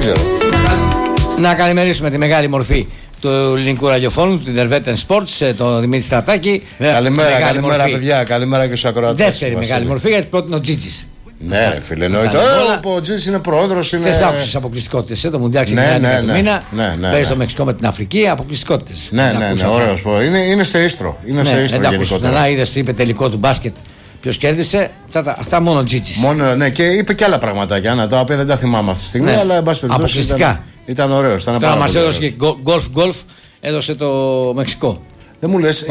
ξέρω. Να καλημερίσουμε τη μεγάλη μορφή του ελληνικού ραδιοφώνου, την Derveten Sports, τον Δημήτρη Στρατάκη. Καλημέρα, παιδιά. Καλημέρα και στους ακροατές. Δεύτερη μεγάλη μορφή, γιατί πρώτη είναι ο Τζίτζης. Ναι, ρε φίλε, εννοείται. Ο Τζίτζης είναι πρόεδρος. Χθες άκουσες αποκλειστικότητες. Το Μουντιάλ ξεκινάει το μήνα. Παίζει το Μεξικό με την Αφρική, αποκλειστικότητες. Ναι, ωραίος. Είναι σε ίστρο. Είναι σε ίστρο γενικότερα. Να είδες, είπε τελικό του μπάσκετ. Ποιος κέρδισε, αυτά μόνο ο Τζίτζης. Μόνο, ναι, και είπε και άλλα πραγματάκια, τα οποία δεν τα θυμάμαι αυτή τη στιγμή, αλλά εν πάση περιπτώσει. Αποκλειστικά. Ήταν ωραίος. Τώρα μας έδωσε και γκολφ, έδωσε το Μεξικό. Δεν μου λες.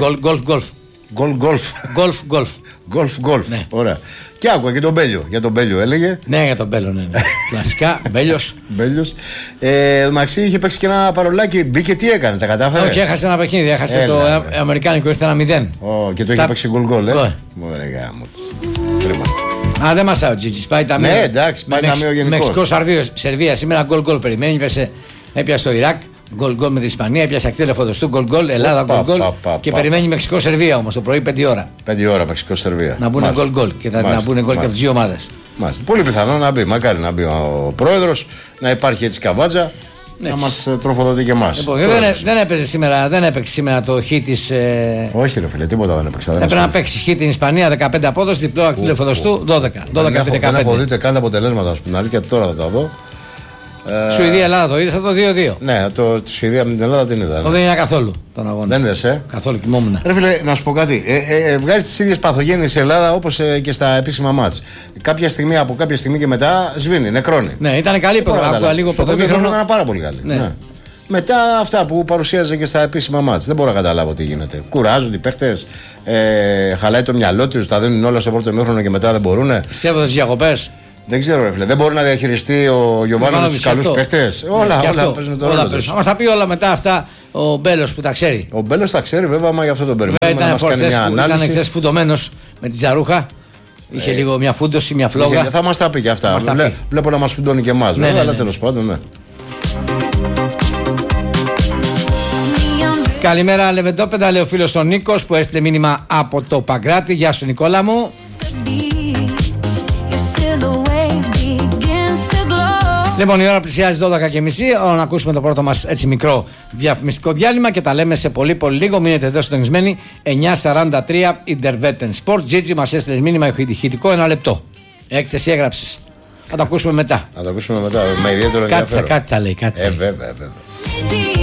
Γκολφ. Ναι. Ωραία. Και άκουγα και τον Μπέλιο. Για τον Μπέλιο έλεγε. Ναι, για τον Μπέλιο, ναι. Κλασικά, Μπέλιος. Ο Μαξί είχε παίξει και ένα παρολάκι. Μπήκε, τι έκανε, τα κατάφερε. Όχι, έχασε ένα παιχνίδι. Έχασε το Αμερικάνικο, ήρθε ένα 0. Και το είχε παίξει γκολ. Ωραία, γάμο. Α, δεν μασάει ο Τζίτζης. Πάει ταμείο. Ναι, εντάξει, πάει ταμείο γενικώς. Μεξικό-Σερβία σήμερα γκολ περιμένει. Έπιασε το Ιράκ. Γκολ με την Ισπανία, έπιασε ακτή λεφοδοστού, γκολ, Ελλάδα γκολ. Και περιμένει Μεξικό-Σερβία όμως το πρωί 5 ώρα. 5 ώρα Μεξικό-Σερβία. Να μπουν γκολ και να μπουν γκολ και από τις δύο ομάδες. Πολύ πιθανό να μπει, μακάρι να μπει ο πρόεδρος, να υπάρχει έτσι καβάτζα, να μας τροφοδοτεί και εμάς. Δεν έπαιξε σήμερα το χ της. Όχι, ρε φίλε, τίποτα δεν έπαιξε. Έπρεπε να παίξει χ την Ισπανία 15 απόδοση, διπλό ακτή λεφοδοστού 12. Δεν έχω δει καν τα αποτελέσματα, α πούμε, αλήθεια, τώρα θα τα δω. Σουηδία-Ελλάδα το είδες, το 2-2. Ναι, τη Σουηδία με την Ελλάδα την είδα. Δεν είδα καθόλου τον αγώνα. Δεν είδες, Καθόλου, κοιμόμουν. Ρε φίλε, να σου πω κάτι. Βγάζει τις ίδιες παθογένειες η Ελλάδα όπως και στα επίσημα μάτς. Από κάποια στιγμή και μετά σβήνει, νεκρώνει. Ναι, ήταν καλή πρώτα. Λίγο στο πρώτο χρόνο ήταν πάρα πολύ καλή. Ναι. Μετά αυτά που παρουσίαζε και στα επίσημα μάτς. Δεν μπορώ να καταλάβω τι γίνεται. Κουράζονται οι παίχτες, χαλάει το μυαλό τους, τα δίνουν όλα στο πρώτο ημίχρονο και μετά δεν μπορούν. Σκέφτονται τις διακοπές. Δεν ξέρω, ρε φίλε. Δεν μπορεί να διαχειριστεί ο Γιωβάνοβιτς τους καλούς παίχτες. Όλα παίζουν το ρόλο τους. Θα μας τα πει όλα μετά αυτά ο Μπέλος που τα ξέρει. Ο Μπέλος τα ξέρει, βέβαια, μα γι' αυτό τον περιμένουμε. Ήταν χθες φουντωμένος με την τζαρούχα. Είχε λίγο μια φούντωση, μια φλόγα. Θα μας τα πει και αυτά. Βλέπω να μας φουντώνει και εμάς. Αλλά τέλος πάντων, ναι. Καλημέρα, Λεβεντόπεδα, λέει ο φίλος ο Νίκος που έστειλε μήνυμα από το Παγκράτη. Γεια σου, Νικόλα μου. Λοιπόν, η ώρα πλησιάζει 12:30. Να ακούσουμε το πρώτο μας έτσι μικρό διαφημιστικό διάλειμμα και τα λέμε σε πολύ λίγο. Μείνετε εδώ συντονισμένοι. 9:43 η Derveten Sport. Τζίτζι μας έστειλε μήνυμα ηχητικό 1 λεπτό. Έκθεση έγραψες. Θα το ακούσουμε μετά. Με ιδιαίτερο ενδιαφέρον. Κάτι θα λέει. Βέβαια.